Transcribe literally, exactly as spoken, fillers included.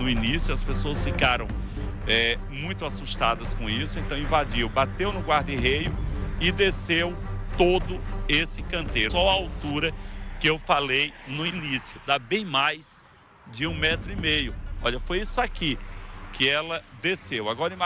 no início, as pessoas ficaram é, muito assustadas com isso, então invadiu, bateu no guarda-reio e desceu todo esse canteiro. Só a altura que eu falei no início, dá bem mais de um metro e meio. Olha, foi isso aqui que ela desceu. Agora